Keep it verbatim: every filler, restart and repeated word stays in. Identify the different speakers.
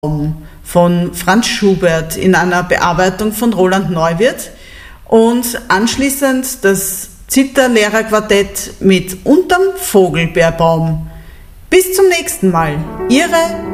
Speaker 1: von Franz Schubert in einer Bearbeitung von Roland Neuwirth und anschließend das Zither-Lehrerquartett mit Unterm Vogelbeerbaum. Bis zum nächsten Mal. Ihre